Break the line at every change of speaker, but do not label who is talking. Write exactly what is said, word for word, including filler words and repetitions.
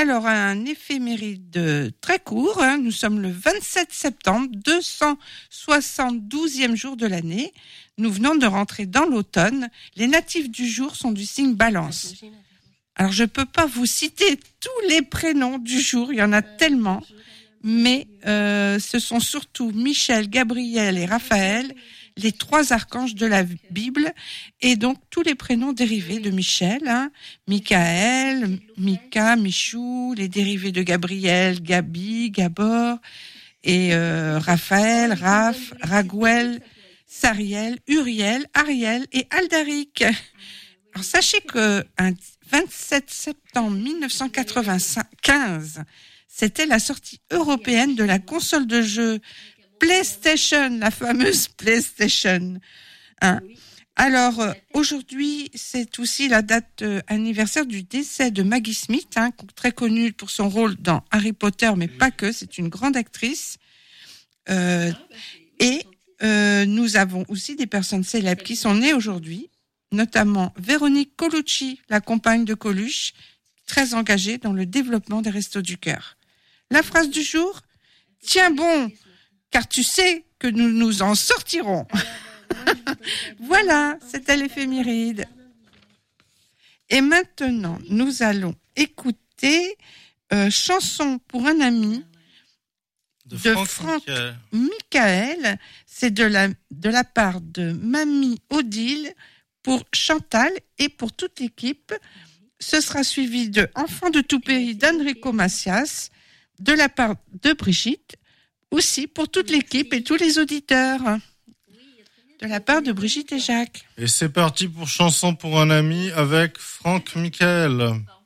Alors, un éphéméride très court. Hein. Nous sommes le vingt-sept septembre, deux cent soixante-douzième jour de l'année. Nous venons de rentrer dans l'automne. Les natifs du jour sont du signe Balance. Alors, je ne peux pas vous citer tous les prénoms du jour. Il y en a tellement. Mais euh, ce sont surtout Michel, Gabriel et Raphaël, les trois archanges de la Bible, et donc tous les prénoms dérivés de Michel, hein, Michael, Mika, Michou, les dérivés de Gabriel, Gabi, Gabor, et euh, Raphaël, Raph, Raguel, Sariel, Uriel, Ariel et Aldaric. Alors sachez que un vingt-sept septembre mille neuf cent quatre-vingt-quinze, c'était la sortie européenne de la console de jeu PlayStation, la fameuse PlayStation. Hein. Alors, euh, aujourd'hui, c'est aussi la date euh, anniversaire du décès de Maggie Smith, hein, très connue pour son rôle dans Harry Potter, mais pas que, c'est une grande actrice. Euh, et euh, nous avons aussi des personnes célèbres qui sont nées aujourd'hui, notamment Véronique Colucci, la compagne de Coluche, très engagée dans le développement des Restos du Cœur. La phrase du jour, tiens bon, car tu sais que nous nous en sortirons. Voilà, c'était l'éphéméride. Et maintenant, nous allons écouter euh, Chanson pour un ami
de,
de
Franck,
Franck
Michael.
Michael. C'est de la, de la part de Mamie Odile pour Chantal et pour toute l'équipe. Ce sera suivi de Enfants de tout pays d'Enrico Macias, de la part de Brigitte, aussi pour toute l'équipe et tous les auditeurs, de la part de Brigitte et Jacques.
Et c'est parti pour Chanson pour un ami avec Franck Michael.